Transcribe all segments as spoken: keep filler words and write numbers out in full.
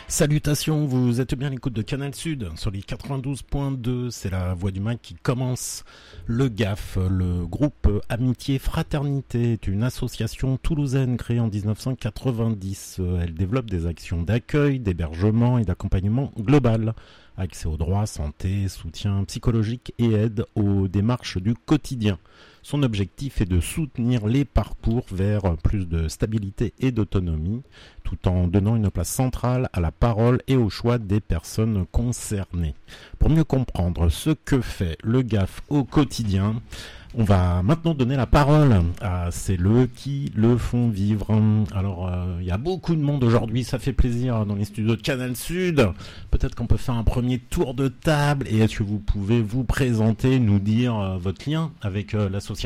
Salutations, vous êtes bien à l'écoute de Canal Sud sur les quatre-vingt-douze point deux, c'est la voix du Mac qui commence. Le G A F, le groupe Amitié Fraternité, est une association toulousaine créée en dix-neuf cent quatre-vingt-dix. Elle développe des actions d'accueil, d'hébergement et d'accompagnement global, accès aux droits, santé, soutien psychologique et aide aux démarches du quotidien. Son objectif est de soutenir les parcours vers plus de stabilité et d'autonomie, tout en donnant une place centrale à la parole et au choix des personnes concernées. Pour mieux comprendre ce que fait le G A F au quotidien, on va maintenant donner la parole à celles qui le font vivre. Alors, euh, il y a beaucoup de monde aujourd'hui, ça fait plaisir dans les studios de Canal Sud. Peut-être qu'on peut faire un premier tour de table. Et est-ce que vous pouvez vous présenter, nous dire euh, votre lien avec euh, l'association ?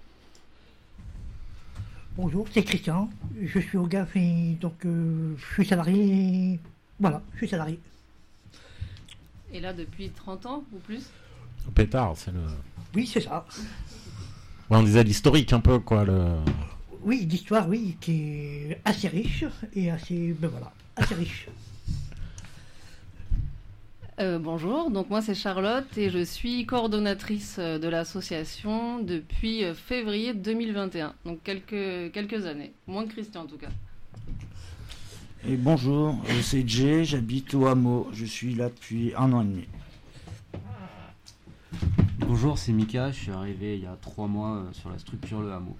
Bonjour, c'est Christian. Je suis au G A F et donc euh, je suis salarié. Voilà, je suis salarié. Et là, depuis trente ans ou plus ? Pétard, c'est le... Oui, c'est ça. Ouais, on disait l'historique un peu, quoi. Le... Oui, l'histoire, oui, qui est assez riche et assez, ben voilà, assez riche. Euh, bonjour, donc moi c'est Charlotte et je suis coordonnatrice de l'association depuis février deux mille vingt et un, donc quelques, quelques années, moins que Christian en tout cas. Et bonjour, c'est Jay, j'habite au hameau, je suis là depuis un an et demi. Bonjour, c'est Mika, je suis arrivé il y a trois mois sur la structure Le Hameau.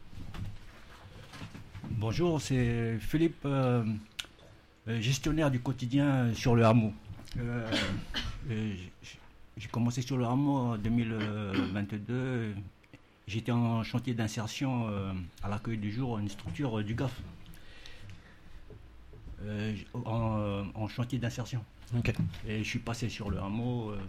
Bonjour, c'est Philippe, euh, gestionnaire du quotidien sur Le Hameau. Euh, j'ai commencé sur Le Hameau en deux mille vingt-deux. J'étais en chantier d'insertion euh, à l'accueil du jour, une structure du G A F. Euh, en, en chantier d'insertion. Okay. Et je suis passé sur Le Hameau euh,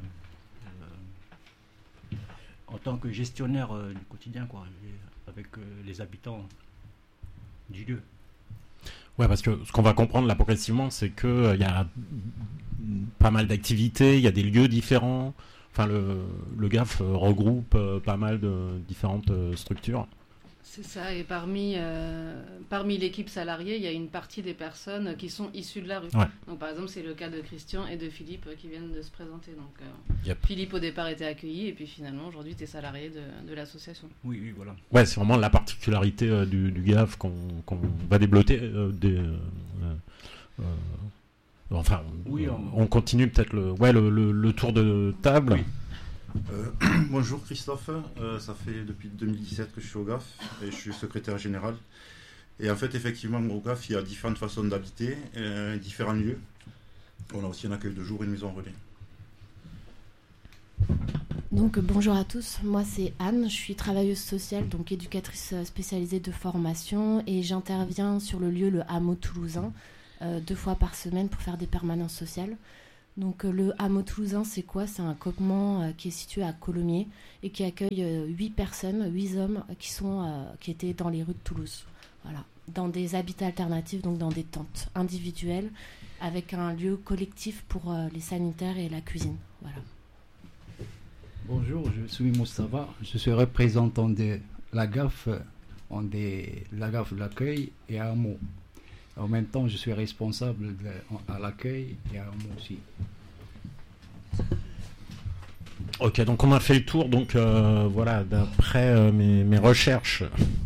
euh, en tant que gestionnaire euh, du quotidien, quoi, avec euh, les habitants du lieu. Ouais, parce que ce qu'on va comprendre là progressivement, c'est qu'il euh, y a pas mal d'activités, il y a des lieux différents. Enfin, le, le G A F euh, regroupe euh, pas mal de différentes euh, structures. C'est ça, et parmi, euh, parmi l'équipe salariée, il y a une partie des personnes qui sont issues de la rue. Ouais. Donc par exemple, c'est le cas de Christian et de Philippe euh, qui viennent de se présenter. Donc, euh, yep. Philippe au départ était accueilli et puis finalement aujourd'hui tu es salarié de, de l'association. Oui, oui, voilà. Ouais, c'est vraiment la particularité euh, du, du G A F qu'on, qu'on va débloquer. Euh, des, euh, euh, enfin, oui, on, on continue peut-être le, ouais, le, le, le tour de table. Oui. Euh, bonjour Christophe, euh, ça fait depuis deux mille dix-sept que je suis au G A F et je suis secrétaire général. Et en fait, effectivement, au G A F, il y a différentes façons d'habiter, euh, différents lieux. On a aussi un accueil de jour et une maison relais. Donc bonjour à tous, moi c'est Anne, je suis travailleuse sociale, donc éducatrice spécialisée de formation et j'interviens sur le lieu, le hameau toulousain, euh, deux fois par semaine pour faire des permanences sociales. Donc euh, le hameau toulousain, c'est quoi ? C'est un campement euh, qui est situé à Colomiers et qui accueille euh, huit personnes, huit hommes euh, qui, sont, euh, qui étaient dans les rues de Toulouse. Voilà, dans des habitats alternatifs, donc dans des tentes individuelles, avec un lieu collectif pour euh, les sanitaires et la cuisine. Voilà. Bonjour, je suis Moustapha, je suis représentant de la G A F, on est la G A F de l'accueil et à hameau. En même temps, je suis responsable de, à l'accueil et à hameau aussi. Ok, donc on a fait le tour. Donc euh, voilà, d'après euh, mes, mes recherches,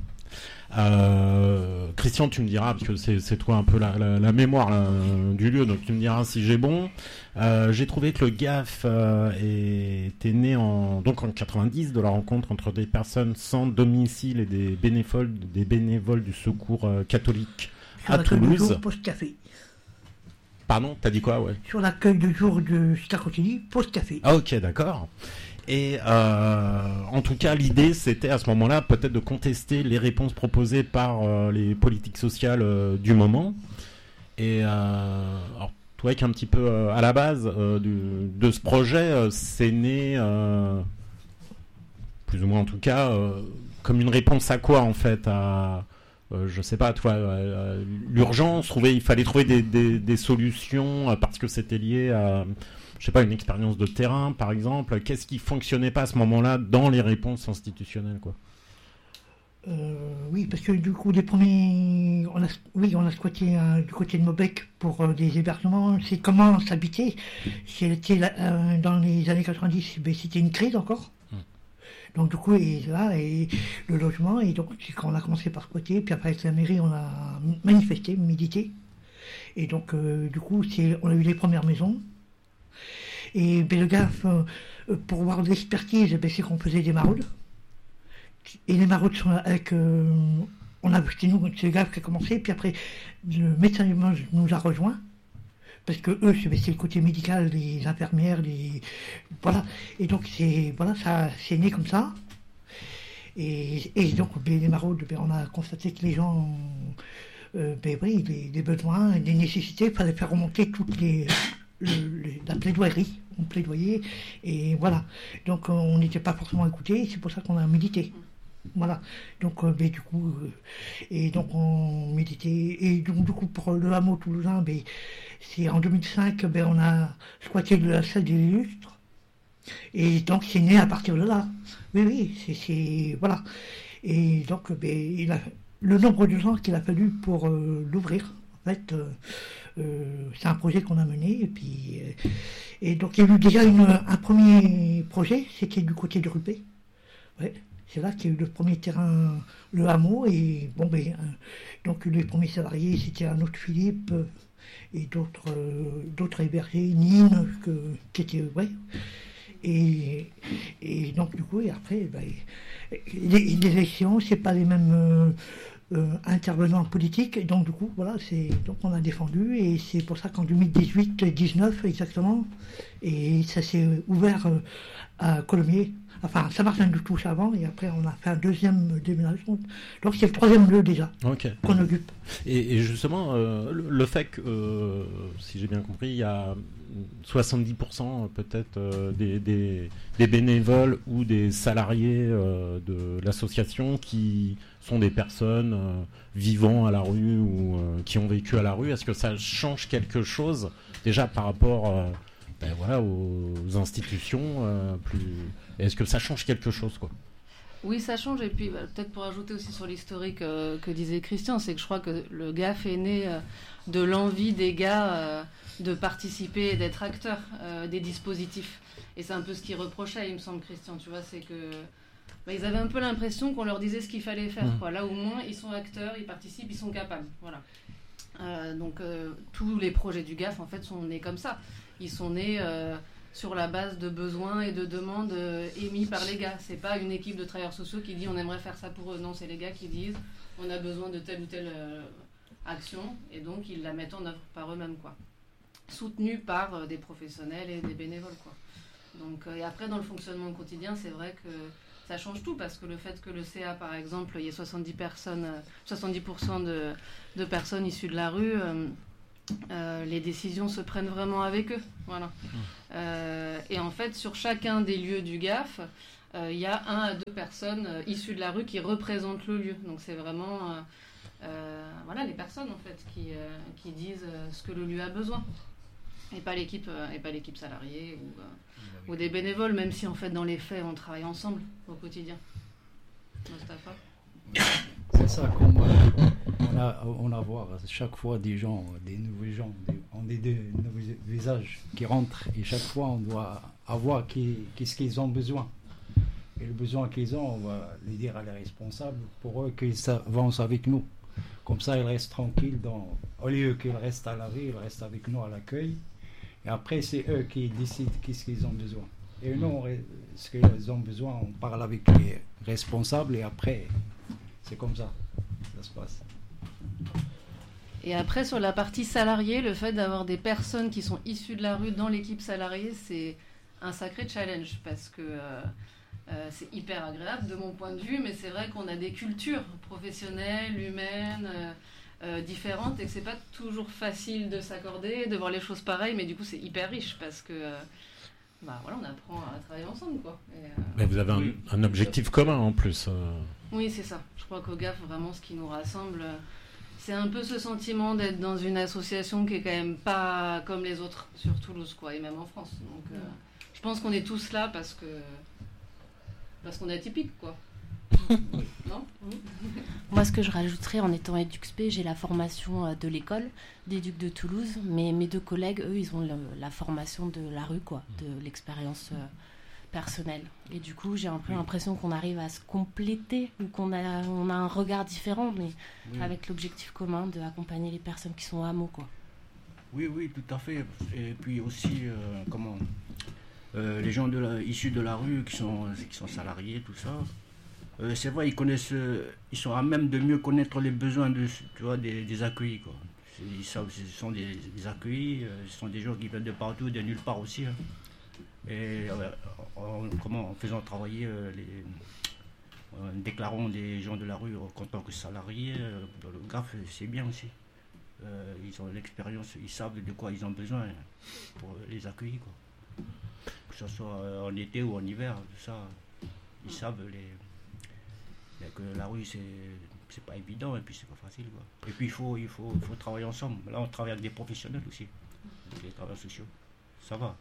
euh, Christian, tu me diras, parce que c'est, c'est toi un peu la, la, la mémoire là, du lieu, donc tu me diras si j'ai bon. Euh, j'ai trouvé que le G A F euh, était né en, donc en quatre-vingt-dix de la rencontre entre des personnes sans domicile et des bénévoles, des bénévoles du secours euh, catholique Sur à l'accueil Toulouse. de jour, post-café. Pardon, t'as dit quoi, ouais. Sur l'accueil de jour de Stacotini, post-café. Ah, ok, d'accord. Et euh, en tout cas, l'idée, c'était à ce moment-là peut-être de contester les réponses proposées par euh, les politiques sociales euh, du moment. Et euh, alors, toi, qui un petit peu euh, à la base euh, du, de ce projet, euh, c'est né, euh, plus ou moins en tout cas, euh, comme une réponse à quoi en fait à Euh, je sais pas, toi, euh, l'urgence, trouver, il fallait trouver des, des, des solutions euh, parce que c'était lié à, je sais pas, une expérience de terrain, par exemple. Qu'est-ce qui fonctionnait pas à ce moment-là dans les réponses institutionnelles, quoi ? Euh, oui, parce que du coup, les premiers, on a, oui, on a squatté euh, du côté de Maubec pour euh, des hébergements. C'est comment s'habiter. C'était euh, dans les années quatre-vingt-dix, ben, c'était une crise encore. Mm. Donc du coup, et là, et le logement, et donc c'est quand on a commencé par squatter, puis après avec la mairie, on a manifesté, médité. Et donc euh, du coup, c'est, on a eu les premières maisons. Et ben, le G A F, euh, pour voir l'expertise, ben, c'est qu'on faisait des maraudes. Et les maraudes sont avec. Euh, on a, c'est nous, c'est le G A F qui a commencé, puis après, le médecin du Mange nous a rejoints. Parce que eux, c'est, c'est le côté médical, les infirmières, les. Voilà. Et donc, c'est, voilà, ça, c'est né comme ça. Et, et donc, ben, les maraudes, ben, on a constaté que les gens. Euh, ben oui, des, des besoins, des nécessités, il fallait faire remonter toutes les. Le, le, la plaidoirie, on plaidoyait, et voilà. Donc on n'était pas forcément écoutés, c'est pour ça qu'on a médité. Voilà. Donc euh, ben, du coup, euh, et donc on méditait, et donc du coup pour le hameau toulousain, ben, c'est en deux mille cinq, ben, on a squatté la salle des illustres, et donc c'est né à partir de là. Oui, oui, c'est, c'est voilà. Et donc ben, il a, le nombre de gens qu'il a fallu pour euh, l'ouvrir, en fait. Euh, Euh, c'est un projet qu'on a mené et puis euh, et donc il y a eu déjà une, un premier projet, c'était du côté de Rupé. Ouais, c'est là qu'il y a eu le premier terrain, le hameau, et bon ben euh, donc les premiers salariés c'était un autre Philippe euh, et d'autres euh, d'autres hébergés, Nine que, qui était ouais. Et, et donc du coup et après ben, les, les élections c'est pas les mêmes euh, Euh, intervenant en politique, et donc du coup voilà, c'est donc on a défendu, et c'est pour ça qu'en deux mille dix-huit dix-neuf exactement, et ça s'est ouvert euh, à Colomiers, enfin ça marche du tout avant, et après on a fait un deuxième déménagement, donc c'est le troisième lieu déjà okay. qu'on occupe. Et, et justement euh, le, le fait que euh, si j'ai bien compris, il y a soixante-dix pour cent peut-être euh, des, des, des bénévoles ou des salariés euh, de l'association qui sont des personnes euh, vivant à la rue ou euh, qui ont vécu à la rue. Est-ce que ça change quelque chose déjà par rapport euh, ben voilà, aux institutions euh, plus... Est-ce que ça change quelque chose quoi? Oui, ça change. Et puis bah, peut-être pour ajouter aussi sur l'historique euh, que disait Christian, c'est que je crois que le G A F est né euh, de l'envie des gars euh, de participer et d'être acteurs euh, des dispositifs. Et c'est un peu ce qu'ils reprochaient, il me semble, Christian. Tu vois, c'est que bah, ils avaient un peu l'impression qu'on leur disait ce qu'il fallait faire. Mmh. Quoi. Là, au moins, ils sont acteurs, ils participent, ils sont capables. Voilà. Euh, donc, euh, tous les projets du G A F, en fait, sont nés comme ça. Ils sont nés euh, sur la base de besoins et de demandes euh, émis par les gars. C'est pas une équipe de travailleurs sociaux qui dit on aimerait faire ça pour eux. Non, c'est les gars qui disent on a besoin de telle ou telle euh, action, et donc ils la mettent en œuvre par eux-mêmes, quoi. Soutenus par euh, des professionnels et des bénévoles, quoi. Donc, euh, et après, dans le fonctionnement au quotidien, c'est vrai que ça change tout, parce que le fait que le C A, par exemple, il y ait soixante-dix personnes, euh, soixante-dix pour cent de, de personnes issues de la rue, euh, euh, les décisions se prennent vraiment avec eux. Voilà. Mmh. Euh, et en fait, sur chacun des lieux du G A F, il euh, y a un à deux personnes euh, issues de la rue qui représentent le lieu. Donc c'est vraiment euh, euh, voilà, les personnes en fait qui, euh, qui disent euh, ce que le lieu a besoin. Et pas l'équipe, euh, et pas l'équipe salariée ou, euh, ou des bénévoles, même si en fait dans les faits on travaille ensemble au quotidien. Mostafa ? C'est ça, comme euh, on a on a voir chaque fois des gens, des nouveaux gens, des, on est des nouveaux visages qui rentrent, et chaque fois on doit avoir qui, qu'est-ce qu'ils ont besoin. Et le besoin qu'ils ont, on va les dire à les responsables pour eux qu'ils avancent avec nous. Comme ça, ils restent tranquilles, dans, au lieu qu'ils restent à la rue, ils restent avec nous à l'accueil. Et après, c'est eux qui décident qu'est-ce qu'ils ont besoin. Et nous, on, ce qu'ils ont besoin, on parle avec les responsables, et après, c'est comme ça, ça se passe. Et après, sur la partie salariée, le fait d'avoir des personnes qui sont issues de la rue dans l'équipe salariée, c'est un sacré challenge, parce que euh, euh, c'est hyper agréable de mon point de vue, mais c'est vrai qu'on a des cultures professionnelles, humaines, euh, euh, différentes, et que c'est pas toujours facile de s'accorder, de voir les choses pareilles, mais du coup c'est hyper riche, parce que euh, bah, voilà, on apprend à travailler ensemble, quoi. Et, euh, mais vous avez un, oui. un objectif commun en plus. Euh... Oui, c'est ça. Je crois qu'au G A F, vraiment, ce qui nous rassemble, c'est un peu ce sentiment d'être dans une association qui est quand même pas comme les autres sur Toulouse, quoi, et même en France. Donc, euh, je pense qu'on est tous là parce que parce qu'on est atypiques, quoi. Non. Moi, ce que je rajouterais en étant EduxP, j'ai la formation euh, de l'école d'Éduc de Toulouse, mais mes deux collègues, eux, ils ont le- la formation de la rue, quoi, de l'expérience euh, personnelle. Et du coup, j'ai un peu l'impression qu'on arrive à se compléter ou qu'on a, on a un regard différent, mais Oui. avec l'objectif commun d'accompagner les personnes qui sont au hameau, quoi. Oui, oui, tout à fait. Et puis aussi, euh, comment euh, les gens de la, issus de la rue qui sont, qui sont salariés, tout ça, euh, c'est vrai, ils connaissent, euh, ils sont à même de mieux connaître les besoins de, tu vois, des, des accueillis, quoi. C'est- Ils savent, ce sont des, des accueillis, euh, ce sont des gens qui viennent de partout, de nulle part aussi. Hein. Et euh, en, comment, en faisant travailler euh, les. En déclarant des gens de la rue en tant que salariés, euh, dans le G A F, c'est bien aussi. Euh, ils ont l'expérience, ils savent de quoi ils ont besoin pour les accueillir, quoi. Que ce soit euh, en été ou en hiver, tout ça, ils savent les, mais que la rue c'est c'est pas évident et puis c'est pas facile, quoi. Et puis il faut il faut il faut travailler ensemble. Là on travaille avec des professionnels aussi, avec les travailleurs sociaux. Ça va.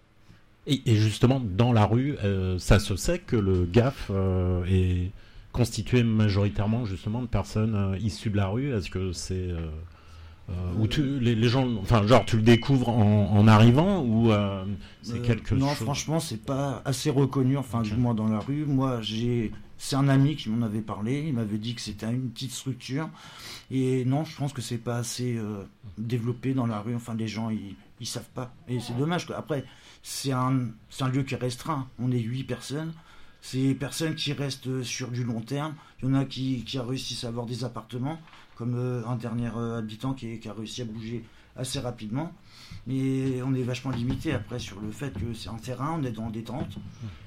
Et, et justement, dans la rue, euh, ça se sait que le G A F euh, est constitué majoritairement justement de personnes euh, issues de la rue. Est-ce que c'est euh, euh, ou tu les, les gens, enfin genre tu le découvres en, en arrivant ou euh, c'est Euh, quelque non, chose. franchement, c'est pas assez reconnu, enfin, du moins dans la rue. Moi, j'ai. C'est un ami qui m'en avait parlé, il m'avait dit que c'était une petite structure. Et non, je pense que c'est pas assez euh, développé dans la rue. Enfin, les gens, ils, ils savent pas. Et c'est dommage, quoi. Après, c'est un, c'est un lieu qui est restreint. On est huit personnes. C'est des personnes qui restent sur du long terme. Il y en a qui, qui a réussi à avoir des appartements, comme euh, un dernier euh, habitant qui, qui a réussi à bouger assez rapidement. Mais on est vachement limité après sur le fait que c'est un terrain, on est dans des tentes.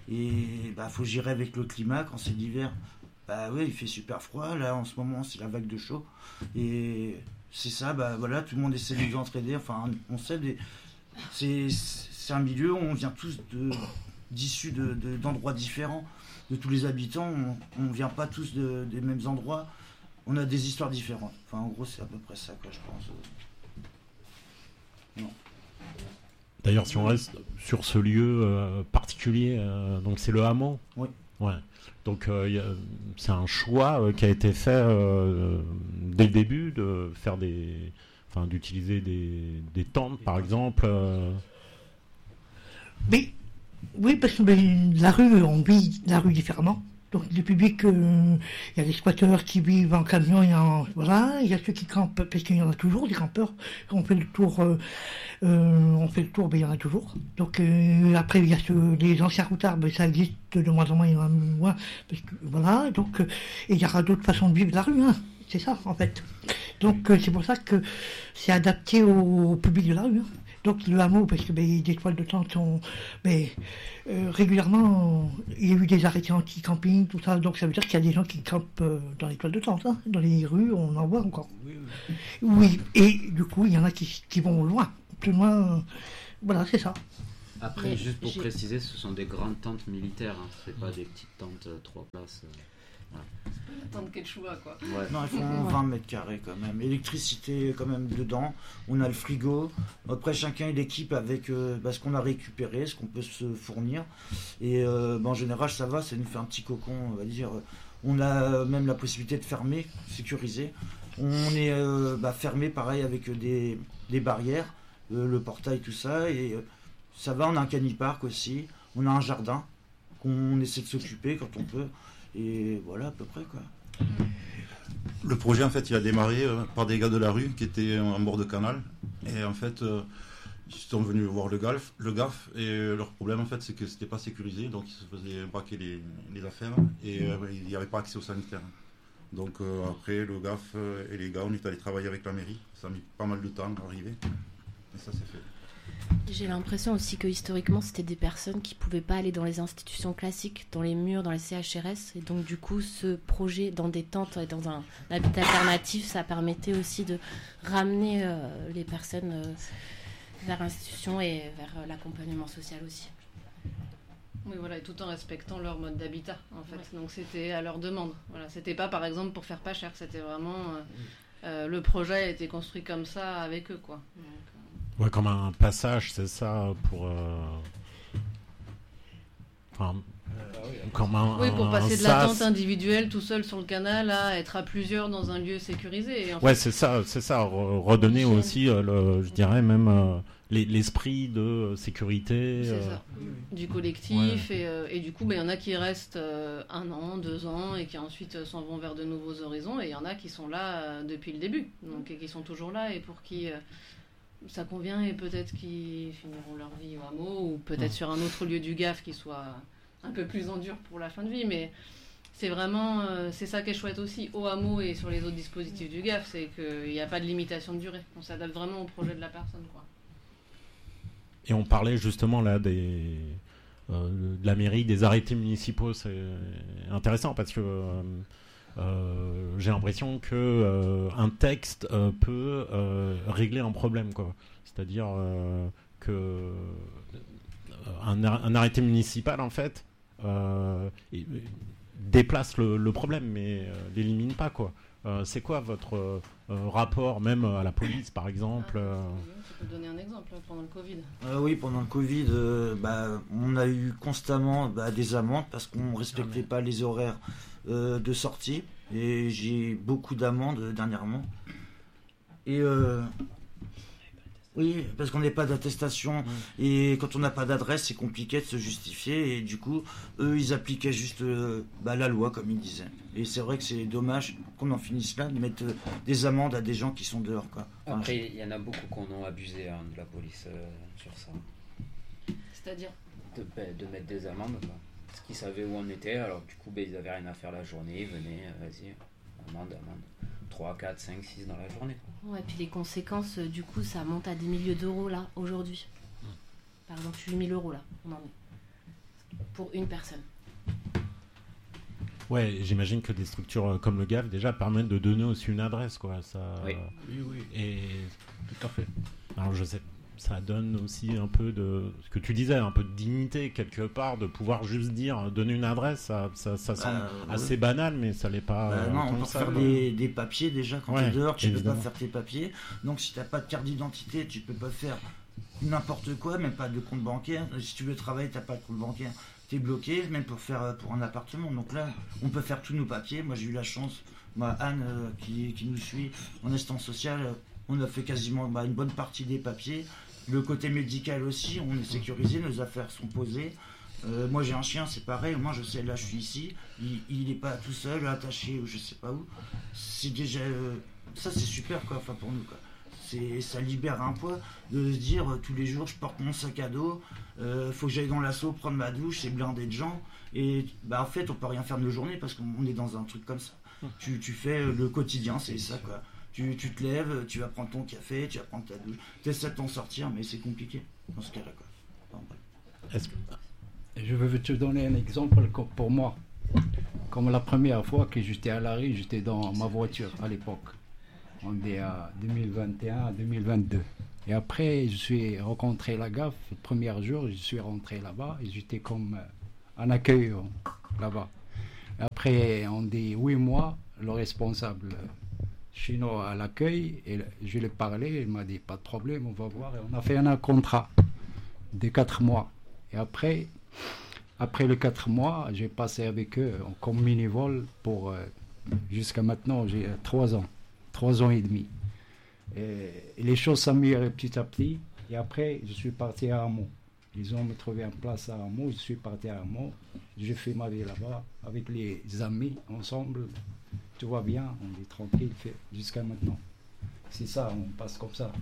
Et bah faut gérer avec le climat quand c'est l'hiver. Bah oui, il fait super froid. Là en ce moment c'est la vague de chaud. Et c'est ça, bah voilà, tout le monde essaie de nous entraider. Enfin, on sait des. C'est, c'est un milieu où on vient tous de, d'issus de, de, d'endroits différents. De tous les habitants, on ne vient pas tous de, des mêmes endroits. On a des histoires différentes. Enfin, en gros, c'est à peu près ça, quoi, je pense. Non. D'ailleurs, si on reste sur ce lieu euh, particulier, euh, donc c'est le hameau. Oui. Ouais. Donc euh, y a- c'est un choix euh, qui a été fait euh, dès le début de faire des, enfin d'utiliser des, des tentes, par exemple. euh. Mais, oui, parce que ben, la rue, on vit la rue différemment. Donc, le public, euh, il y a des squatteurs qui vivent en camion et en. Voilà, il y a ceux qui campent, parce qu'il y en a toujours, des campeurs. Quand on fait le tour, euh, euh, on fait le tour, ben, il y en a toujours. Donc, euh, après, il y a ceux, les anciens routards, ben, ça existe de moins en moins, il y en a moins. Parce que, voilà, donc, euh, et il y aura d'autres façons de vivre la rue, hein. C'est ça, en fait. Donc, euh, c'est pour ça que c'est adapté au, au public de la rue, hein. Donc le hameau, parce que ben, des toiles de tente sont ben, euh, régulièrement, il y a eu des arrêtés anti-camping, tout ça, donc ça veut dire qu'il y a des gens qui campent euh, dans les toiles de tente, hein. Dans les rues, on en voit encore. Oui, oui. Oui, et du coup, il y en a qui, qui vont loin, plus loin, euh, voilà, c'est ça. Après, Mais juste pour j'ai- préciser, ce sont des grandes tentes militaires, hein. C'est pas des petites tentes euh, trois places. euh. Tant de quechua, quoi. Ouais. Non, ils font vingt mètres carrés quand même. Électricité quand même dedans. On a le frigo. Après, chacun il équipe avec euh, bah, ce qu'on a récupéré, ce qu'on peut se fournir. Et euh, bah, en général, ça va, ça nous fait un petit cocon, on va dire. On a même la possibilité de fermer, sécuriser. On est euh, bah, fermé pareil avec des, des barrières, euh, le portail, tout ça. Et euh, ça va, on a un canipark aussi. On a un jardin qu'on essaie de s'occuper quand on peut. Et voilà à peu près quoi. Le projet, en fait, il a démarré euh, par des gars de la rue qui étaient en bord de canal. Et en fait, euh, ils sont venus voir le G A F, le G A F et euh, leur problème, en fait, c'est que c'était pas sécurisé. Donc, ils se faisaient braquer les, les affaires et euh, il n'y avait pas accès aux sanitaires. Donc, euh, après, le G A F et les gars, on est allé travailler avec la mairie. Ça a mis pas mal de temps à arriver. Et ça, c'est fait. J'ai l'impression aussi que historiquement, c'était des personnes qui pouvaient pas aller dans les institutions classiques, dans les murs, dans les C H R S. Et donc, du coup, ce projet dans des tentes et dans un habitat alternatif, ça permettait aussi de ramener euh, les personnes euh, vers l'institution et vers euh, l'accompagnement social aussi. Oui, voilà, et tout en respectant leur mode d'habitat, en fait. Ouais. Donc c'était à leur demande. Voilà, c'était pas, par exemple, pour faire pas cher. C'était vraiment euh, euh, le projet a été construit comme ça avec eux, quoi. Donc, Ouais, comme un passage, c'est ça, pour... Euh... Enfin, comme un, oui, pour un passer de sas. l'attente individuelle tout seul sur le canal à être à plusieurs dans un lieu sécurisé. Et en ouais, fait, c'est ça, c'est ça. Redonner c'est... aussi, euh, le, je dirais même euh, l'esprit de sécurité. C'est euh... ça. Du collectif. Ouais. Et, euh, et du coup, il bah, y en a qui restent euh, un an, deux ans et qui ensuite euh, s'en vont vers de nouveaux horizons. Et il y en a qui sont là euh, depuis le début, donc et qui sont toujours là et pour qui... Euh, ça convient et peut-être qu'ils finiront leur vie au hameau ou peut-être mmh. sur un autre lieu du G A F qui soit un peu plus en dur pour la fin de vie, mais c'est vraiment euh, c'est ça qui est chouette aussi au hameau et sur les autres dispositifs du G A F, c'est qu'il n'y a pas de limitation de durée, on s'adapte vraiment au projet de la personne, quoi. Et on parlait justement là des euh, de la mairie, des arrêtés municipaux, c'est intéressant parce que euh, Euh, j'ai l'impression que euh, un texte euh, peut euh, régler un problème, quoi. C'est-à-dire euh, que euh, un, un arrêté municipal en fait euh, déplace le, le problème, mais euh, l'élimine pas, quoi. Euh, c'est quoi votre euh, rapport même à la police, par exemple? euh... Tu peux donner un exemple pendant le Covid? euh, Oui, pendant le Covid, euh, bah, on a eu constamment bah, des amendes parce qu'on ne respectait pas les horaires euh, de sortie. Et j'ai beaucoup d'amendes dernièrement. Et euh, oui, parce qu'on n'a pas d'attestation. Mmh. Et quand on n'a pas d'adresse, c'est compliqué de se justifier. Et du coup, eux, ils appliquaient juste euh, bah, la loi, comme ils disaient. Et c'est vrai que c'est dommage qu'on en finisse là, de mettre euh, des amendes à des gens qui sont dehors, quoi. Enfin, après, il y en a beaucoup qui ont abusé hein, de la police euh, sur ça. C'est-à-dire de, de mettre des amendes, quoi. Parce qu'ils savaient où on était, alors du coup, ben, ils n'avaient rien à faire la journée, ils venaient, euh, vas-y, amende, amende. trois, quatre, cinq, six dans la journée. Ouais, et puis les conséquences, euh, du coup, ça monte à des milliers d'euros, là, aujourd'hui. Mmh. Par exemple, huit mille euros, là, on en est. Pour une personne. Ouais, j'imagine que des structures comme le G A F, déjà, permettent de donner aussi une adresse, quoi. Ça... Oui. oui, oui. Et... Tout à fait. Alors, je sais... ça donne aussi un peu de ce que tu disais, un peu de dignité quelque part, de pouvoir juste dire, donner une adresse, ça, ça, ça semble bah, assez ouais. banal, mais ça l'est pas. Bah, euh, non, on peut faire des, des papiers déjà quand ouais, tu es dehors, tu évidemment. peux pas faire tes papiers. Donc si tu n'as pas de carte d'identité, tu peux pas faire n'importe quoi, même pas de compte bancaire. Si tu veux travailler, tu n'as pas de compte bancaire, tu es bloqué, même pour faire pour un appartement. Donc là, on peut faire tous nos papiers. Moi j'ai eu la chance, moi Anne euh, qui, qui nous suit en assistance sociale, on a fait quasiment bah, une bonne partie des papiers. Le côté médical aussi, on est sécurisé, nos affaires sont posées. Euh, moi j'ai un chien, c'est pareil, moi je sais, là je suis ici, il n'est pas tout seul, attaché ou je sais pas où. C'est déjà, euh, ça c'est super quoi, enfin pour nous quoi. C'est, ça libère un poids de se dire euh, tous les jours je porte mon sac à dos, euh, faut que j'aille dans l'assaut prendre ma douche, c'est blindé de gens. Et bah, en fait on peut rien faire de nos journées parce qu'on est dans un truc comme ça. Tu, tu fais euh, le quotidien, c'est ça quoi. Tu, tu te lèves, tu vas prendre ton café, tu vas prendre ta douche, tu essaies de t'en sortir, mais c'est compliqué dans ce cas-là. Quoi. Enfin, Est-ce que... Je veux te donner un exemple pour moi. Comme la première fois que j'étais à la rue, j'étais dans ma voiture à l'époque. On est à deux mille vingt et un, deux mille vingt-deux. Et après, je suis rencontré la G A F. Le premier jour, je suis rentré là-bas et j'étais comme en accueil là-bas. Après, on dit oui, moi, le responsable chinois à l'accueil, et je lui ai parlé, il m'a dit pas de problème, on va voir, et on a fait un contrat de quatre mois. Et après, après les quatre mois, j'ai passé avec eux comme mini-vol pour, euh, jusqu'à maintenant, j'ai trois ans, trois ans et demi. Et, et les choses s'améliorent petit à petit, et après, je suis parti à Hamon. Ils ont me trouvé en place à Hamon, je suis parti à Hamon, j'ai fait ma vie là-bas, avec les amis, ensemble. Tout va bien, on est tranquille jusqu'à maintenant. C'est ça, on passe comme ça.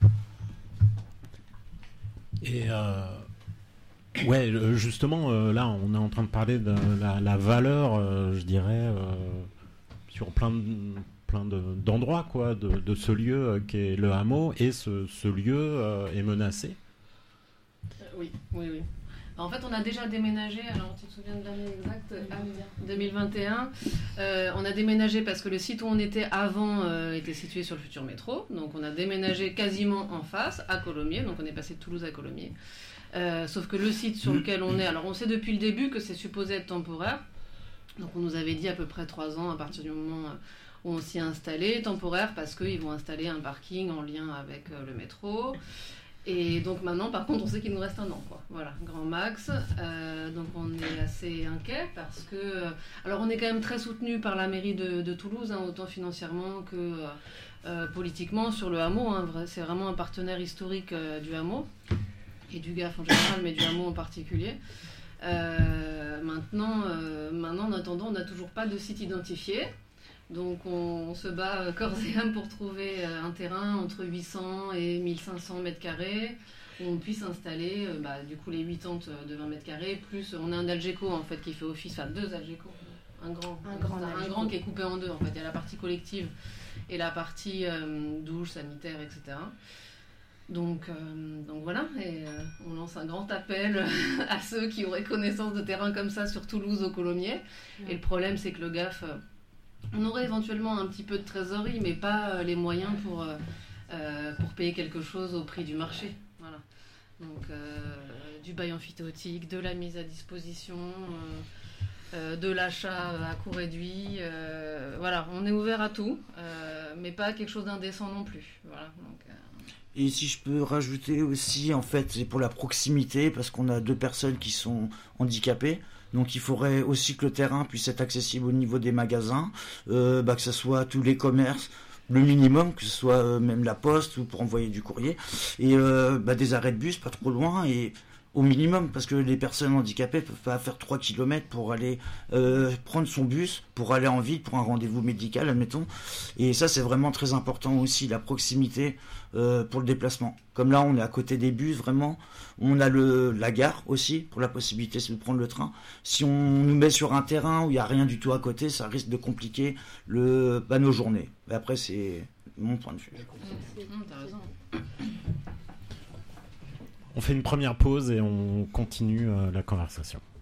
Et euh, ouais, justement, euh, là, on est en train de parler de la, la valeur, euh, je dirais, euh, sur plein de, plein de, d'endroits, quoi, de, de ce lieu euh, qui est le hameau, et ce, ce lieu euh, est menacé. Euh, oui, oui, oui. En fait, on a déjà déménagé, alors tu te souviens de l'année exacte, deux mille vingt et un. Euh, on a déménagé parce que le site où on était avant euh, était situé sur le futur métro. Donc on a déménagé quasiment en face, à Colomiers. Donc on est passé de Toulouse à Colomiers. Euh, sauf que le site sur lequel on est, alors on sait depuis le début que c'est supposé être temporaire. Donc on nous avait dit à peu près trois ans à partir du moment où on s'y est installé. Temporaire parce qu'ils vont installer un parking en lien avec euh, le métro. Et donc maintenant, par contre, on sait qu'il nous reste un an, quoi. Voilà, grand max. Euh, donc on est assez inquiet parce que, euh, alors on est quand même très soutenu par la mairie de, de Toulouse, hein, autant financièrement que euh, euh, politiquement sur le hameau. Hein, vrai, c'est vraiment un partenaire historique euh, du hameau et du G A F en général, mais du hameau en particulier. Euh, maintenant, euh, maintenant, en attendant, on n'a toujours pas de site identifié. Donc on, on se bat corps et âme pour trouver un terrain entre huit cents et mille cinq cents mètres carrés où on puisse installer bah, du coup les huit tentes de vingt mètres carrés, plus on a un Algeco en fait qui fait office, enfin deux Algeco, un grand, un grand, un, un grand qui est coupé en deux en fait, il y a la partie collective et la partie euh, douche, sanitaire, et cetera. Donc, euh, donc voilà, et euh, on lance un grand appel à ceux qui auraient connaissance de terrain comme ça sur Toulouse au Colomiers. Ouais. Et le problème c'est que le G A F... On aurait éventuellement un petit peu de trésorerie, mais pas euh, les moyens pour, euh, euh, pour payer quelque chose au prix du marché. Voilà. Donc, euh, du bail amphithéotique, de la mise à disposition, euh, euh, de l'achat à coût réduit. Euh, voilà, on est ouvert à tout, euh, mais pas quelque chose d'indécent non plus. Voilà. Donc, euh... Et si je peux rajouter aussi, en fait, c'est pour la proximité, parce qu'on a deux personnes qui sont handicapées. Donc il faudrait aussi que le terrain puisse être accessible au niveau des magasins, euh, bah, que ce soit tous les commerces, le minimum, que ce soit euh, même la poste ou pour envoyer du courrier, et euh, bah, des arrêts de bus pas trop loin et au minimum, parce que les personnes handicapées peuvent pas faire trois kilomètres pour aller euh, prendre son bus, pour aller en ville, pour un rendez-vous médical, admettons. Et ça, c'est vraiment très important aussi, la proximité euh, pour le déplacement. Comme là, on est à côté des bus, vraiment. On a le, la gare aussi, pour la possibilité de prendre le train. Si on nous met sur un terrain où il n'y a rien du tout à côté, ça risque de compliquer le, bah, nos journées. Mais après, c'est mon point de vue. Mmh, t'as raison. On fait une première pause et on continue euh, la conversation.